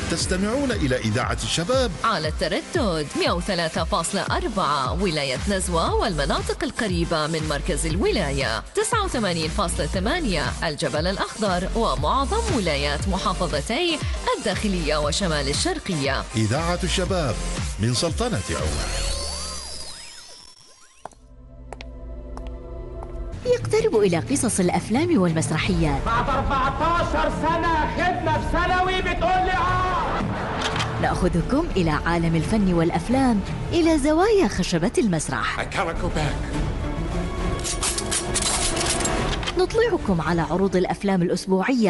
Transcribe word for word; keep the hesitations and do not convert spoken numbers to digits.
تستمعون إلى إذاعة الشباب على التردد مئة وثلاثة فاصلة أربعة ولاية نزوة والمناطق القريبة من مركز الولاية، تسعة وثمانين فاصلة ثمانية الجبل الأخضر ومعظم ولايات محافظتي الداخلية وشمال الشرقية. إذاعة الشباب من سلطنة عمان. يقترب إلى قصص الأفلام والمسرحيات. بعد أربعة عشر سنة خدمة في ثانوي بتقول لي آه. نأخذكم إلى عالم الفن والأفلام، إلى زوايا خشبة المسرح. I cannot go back. نطلعكم على عروض الأفلام الأسبوعية